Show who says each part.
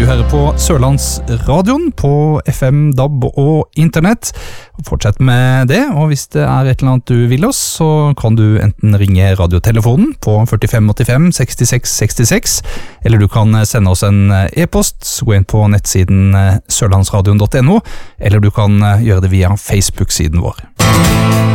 Speaker 1: hører på Sørlandsradioen på FM, DAB og internett. Fortsett med det, og hvis det er et eller annet du vil oss, så kan du enten ringe radiotelefonen på 4585 66 66, eller du kan sende oss en e-post, gå inn på nettsiden sørlandsradion.no, eller du kan gjøre det via Facebook-siden vår.